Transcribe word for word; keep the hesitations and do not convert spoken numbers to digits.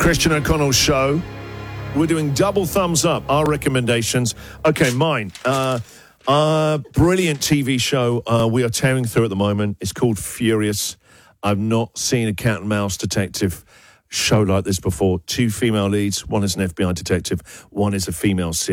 Christian O'Connell's show. We're doing double thumbs up, our recommendations. Okay, mine. Uh, uh, brilliant T V show uh, we are tearing through at the moment. It's called Furious. I've not seen a cat and mouse detective show like this before. Two female leads. One is an F B I detective. One is a female C I A.